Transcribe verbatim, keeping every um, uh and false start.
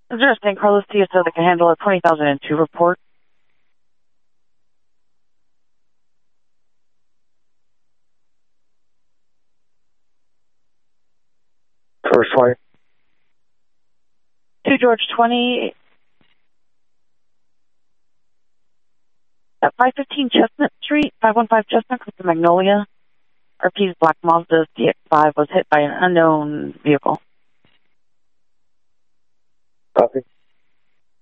Is there a San Carlos T S O that can handle a twenty thousand two report? First flight. two George twenty at five fifteen Chestnut Street, five one five Chestnut, close to Magnolia. R P's Black Mazda C X five was hit by an unknown vehicle. Copy.